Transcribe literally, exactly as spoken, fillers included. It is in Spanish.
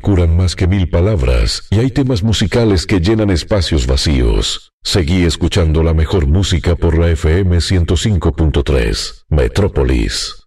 curan más que mil palabras y hay temas musicales que llenan espacios vacíos. Seguí escuchando la mejor música por la F M ciento cinco punto tres, Metrópolis.